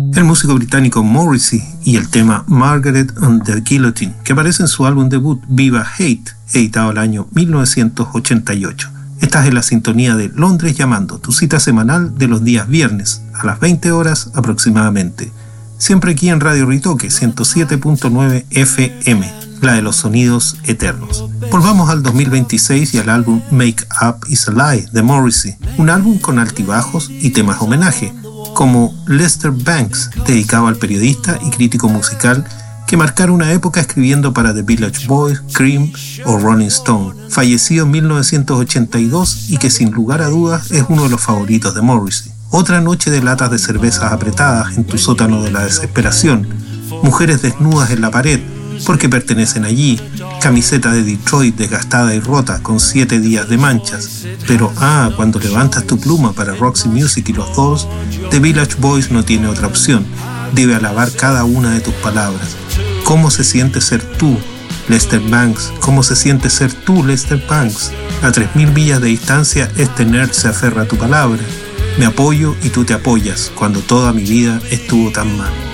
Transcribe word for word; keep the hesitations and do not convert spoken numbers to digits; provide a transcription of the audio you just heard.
El músico británico Morrissey y el tema Margaret on the Guillotine, que aparece en su álbum debut Viva Hate, editado el año mil novecientos ochenta y ocho. Estás en la sintonía de Londres Llamando, tu cita semanal de los días viernes, a las veinte horas aproximadamente. Siempre aquí en Radio Ritoque, ciento siete punto nueve F M, la de los sonidos eternos. Volvamos al dos mil veintiséis y al álbum Make Up Is a Lie de Morrissey, un álbum con altibajos y temas homenaje, como Lester Bangs, dedicado al periodista y crítico musical que marcaron una época escribiendo para The Village Voice, Cream o Rolling Stone, fallecido en mil novecientos ochenta y dos y que sin lugar a dudas es uno de los favoritos de Morrissey. Otra noche de latas de cervezas apretadas en tu sótano de la desesperación, mujeres desnudas en la pared porque pertenecen allí, camiseta de Detroit desgastada y rota con siete días de manchas, pero ah, cuando levantas tu pluma para Roxy Music y los Doors, The Village Voice no tiene otra opción, debe alabar cada una de tus palabras. ¿Cómo se siente ser tú, Lester Bangs? ¿Cómo se siente ser tú, Lester Bangs? A tres mil millas de distancia este nerd se aferra a tu palabra. Me apoyo y tú te apoyas cuando toda mi vida estuvo tan mal.